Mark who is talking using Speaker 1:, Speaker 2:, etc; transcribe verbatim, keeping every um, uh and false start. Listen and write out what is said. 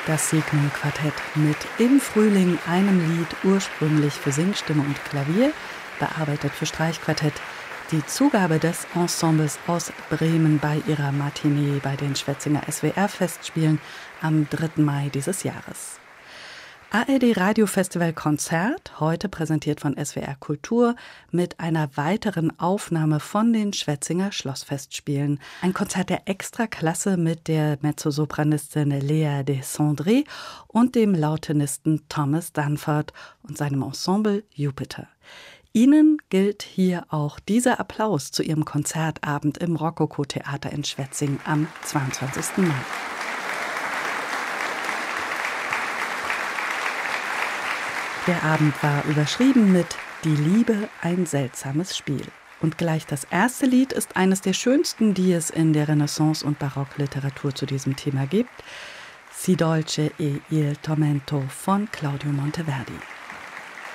Speaker 1: Das Signum-Quartett mit Im Frühling einem Lied, ursprünglich für Singstimme und Klavier, bearbeitet für Streichquartett. Die Zugabe des Ensembles aus Bremen bei ihrer Matinee bei den Schwetzinger S W R-Festspielen am dritten Mai dieses Jahres. A R D Radiofestival Konzert, heute präsentiert von S W R Kultur mit einer weiteren Aufnahme von den Schwetzinger Schlossfestspielen. Ein Konzert der Extraklasse mit der Mezzosopranistin Lea Descendré und dem Lautenisten Thomas Dunford und seinem Ensemble Jupiter. Ihnen gilt hier auch dieser Applaus zu Ihrem Konzertabend im Rokoko-Theater in Schwetzing am zweiundzwanzigsten Mai. Der Abend war überschrieben mit Die Liebe, ein seltsames Spiel. Und gleich das erste Lied ist eines der schönsten, die es in der Renaissance- und Barockliteratur zu diesem Thema gibt. Si dolce e il tormento von Claudio Monteverdi.